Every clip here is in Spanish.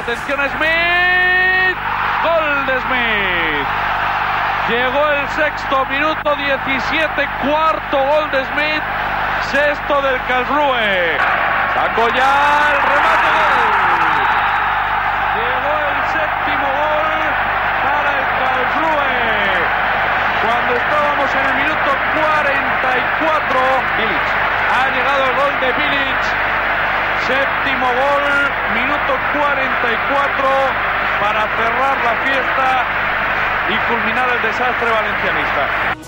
atención Smith, gol de Smith. Llegó el sexto minuto 17, cuarto gol de Smith, sexto del Karlsruhe. Sacó ya el remate, gol. Llegó el séptimo gol para el Karlsruhe. Cuando estábamos en el minuto 44, Bilic. Ha llegado el gol de Bilic. Séptimo gol, minuto 44, para cerrar la fiesta y culminar el desastre valencianista.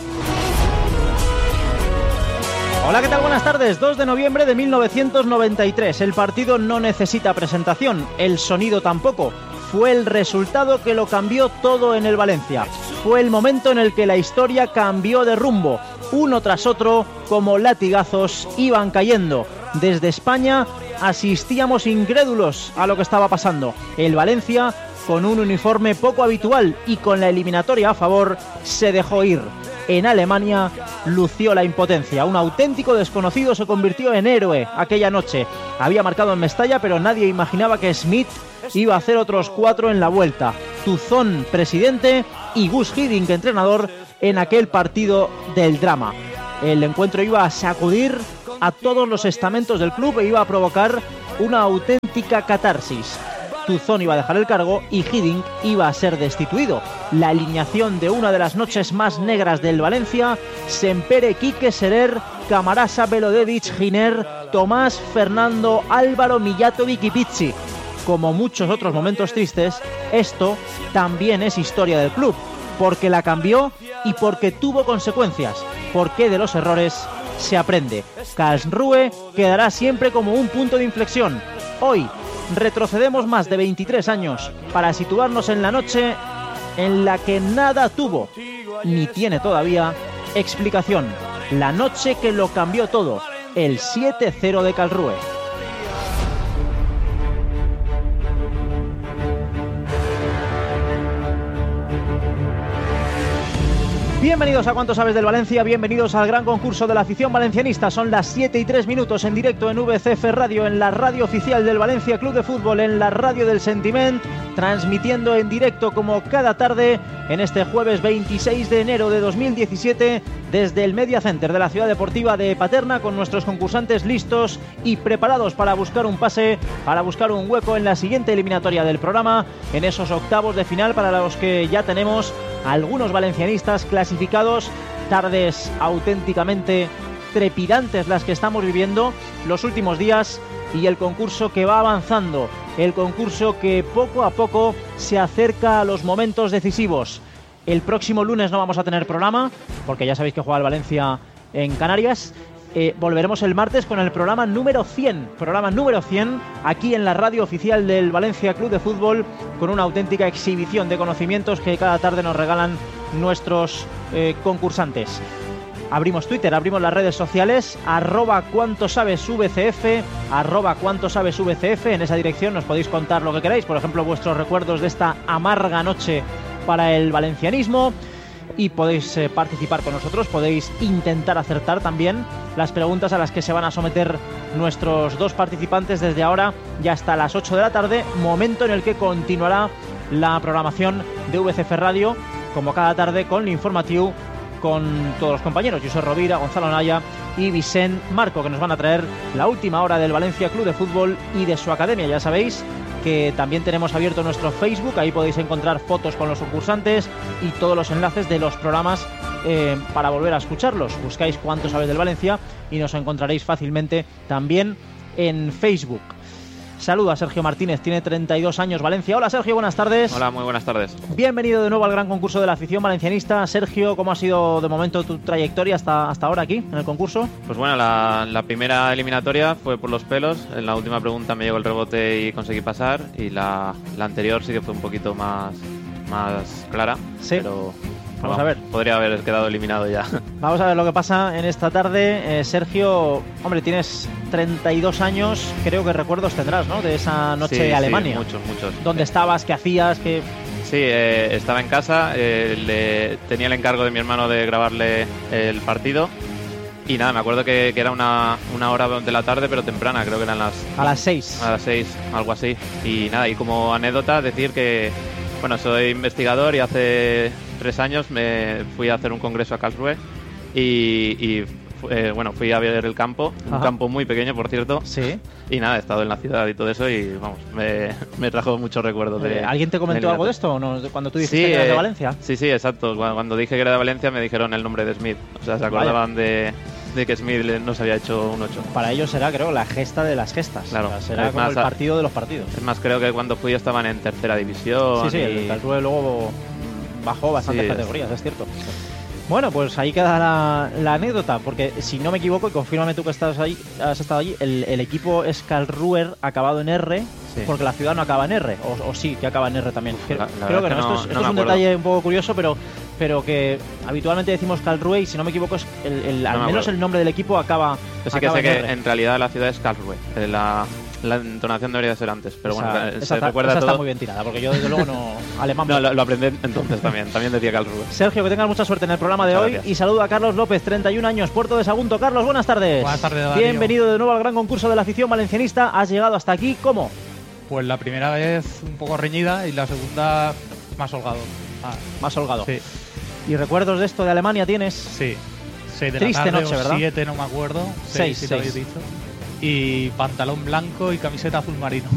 Hola, ¿qué tal? Buenas tardes. 2 de noviembre de 1993. El partido no necesita presentación, el sonido tampoco. Fue el resultado que lo cambió todo en el Valencia. Fue el momento en el que la historia cambió de rumbo. Uno tras otro, como latigazos, iban cayendo. Desde España asistíamos incrédulos a lo que estaba pasando. El Valencia, con un uniforme poco habitual y con la eliminatoria a favor, se dejó ir. En Alemania lució la impotencia. Un auténtico desconocido se convirtió en héroe aquella noche. Había marcado en Mestalla, pero nadie imaginaba que Smith iba a hacer otros 4 en la vuelta. Tuzón, presidente, y Gus Hiddink, entrenador, en aquel partido del drama. El encuentro iba a sacudir a todos los estamentos del club e iba a provocar una auténtica catarsis. Tuzón iba a dejar el cargo y Hiddink iba a ser destituido. La alineación de una de las noches más negras del Valencia: Sempere, Quique, Serer, Camarasa, Belodevic, Giner, Tomás, Fernando, Álvaro, Mijatovic y Pizzi. Como muchos otros momentos tristes, esto también es historia del club, porque la cambió y porque tuvo consecuencias, porque de los errores se aprende. Karlsruhe quedará siempre como un punto de inflexión. Hoy retrocedemos más de 23 años para situarnos en la noche en la que nada tuvo, ni tiene todavía, explicación. La noche que lo cambió todo, el 7-0 de Karlsruhe. Bienvenidos a Cuánto Sabes del Valencia, bienvenidos al gran concurso de la afición valencianista. Son las 7 y 3 minutos en directo en VCF Radio, en la radio oficial del Valencia Club de Fútbol, en la radio del Sentiment, transmitiendo en directo como cada tarde en este jueves 26 de enero de 2017 desde el Media Center de la Ciudad Deportiva de Paterna, con nuestros concursantes listos y preparados para buscar un pase, para buscar un hueco en la siguiente eliminatoria del programa, en esos octavos de final para los que ya tenemos algunos valencianistas clasificados. Tardes auténticamente trepidantes las que estamos viviendo los últimos días, y el concurso que va avanzando, el concurso que poco a poco se acerca a los momentos decisivos. El próximo lunes no vamos a tener programa, porque ya sabéis que juega el Valencia en Canarias. Volveremos el martes con el programa número 100, aquí en la radio oficial del Valencia Club de Fútbol, con una auténtica exhibición de conocimientos que cada tarde nos regalan nuestros concursantes. Abrimos Twitter, abrimos las redes sociales, @cuantosabesvcf, @cuantosabesvcf. En esa dirección nos podéis contar lo que queráis, por ejemplo, vuestros recuerdos de esta amarga noche para el valencianismo. Y podéis participar con nosotros, podéis intentar acertar también las preguntas a las que se van a someter nuestros dos participantes desde ahora y hasta las 8 de la tarde, momento en el que continuará la programación de VCF Radio, como cada tarde, con el informativo, con todos los compañeros, Josep Rovira, Gonzalo Naya y Vicent Marco, que nos van a traer la última hora del Valencia Club de Fútbol y de su academia. Ya sabéis que también tenemos abierto nuestro Facebook, ahí podéis encontrar fotos con los concursantes y todos los enlaces de los programas para volver a escucharlos. Buscáis Cuánto Sabes del Valencia y nos encontraréis fácilmente también en Facebook. Saludo a Sergio Martínez, tiene 32 años, Valencia. Hola Sergio, buenas tardes. Hola, muy buenas tardes. Bienvenido de nuevo al gran concurso de la afición valencianista. Sergio, ¿cómo ha sido de momento tu trayectoria hasta ahora aquí en el concurso? Pues bueno, la primera eliminatoria fue por los pelos. En la última pregunta me llegó el rebote y conseguí pasar. Y la anterior sí que fue un poquito más clara. Sí. Pero vamos a ver. Podría haber quedado eliminado ya. Vamos a ver lo que pasa en esta tarde. Sergio, hombre, tienes 32 años, creo que recuerdos tendrás, ¿no? De esa noche de Alemania. Sí, muchos. ¿Dónde estabas? ¿Qué hacías? Sí, estaba en casa, tenía el encargo de mi hermano de grabarle el partido Y nada, me acuerdo que era una hora de la tarde, pero temprana, creo que eran a las 6. A las 6, algo así. Y nada, y como anécdota decir que, bueno, soy investigador y hace 3 años me fui a hacer un congreso a Karlsruhe y bueno, fui a ver el campo, un campo muy pequeño, por cierto. Sí. Y nada, he estado en la ciudad y todo eso y, vamos, me trajo muchos recuerdos de... ¿Alguien te comentó algo de esto o no? Cuando tú dijiste que eras de Valencia. Sí, exacto. Cuando dije que era de Valencia me dijeron el nombre de Smith. O sea, se acordaban de que Smith nos había hecho un 8. Para ellos será, creo, la gesta de las gestas. Claro. O sea, será como más, el partido de los partidos. Es más, creo que cuando fui estaban en tercera división. Sí, el Karlsruhe luego bajó bastantes categorías, es cierto. Bueno, pues ahí queda la anécdota, porque si no me equivoco, y confírmame tú que has estado allí, el equipo es Karlsruhe acabado en R, porque la ciudad no acaba en R, o sí, que acaba en R también. Creo que no. Esto es un detalle un poco curioso, pero que habitualmente decimos Karlsruhe y si no me equivoco es al menos el nombre del equipo acaba. Yo sí que sé que en realidad la ciudad es Karlsruhe. La entonación debería ser antes, pero bueno, se recuerda todo. Está muy bien tirada, porque yo desde luego no alemán. No, lo aprendí entonces también decía Karlsruhe. Sergio, que tengas mucha suerte en el programa de hoy. Gracias. Y saludo a Carlos López, 31 años, Puerto de Sagunto. Carlos, buenas tardes. Buenas tardes, Darío. Bienvenido de nuevo al gran concurso de la afición valencianista. Has llegado hasta aquí, ¿cómo? Pues la primera vez un poco reñida y la segunda más holgado. Más holgado. Sí. ¿Y recuerdos de esto de Alemania tienes? Sí. 6 de Triste la tarde noche, o ¿verdad? 7, no me acuerdo. 6, si lo habéis dicho. Y pantalón blanco y camiseta azul marino.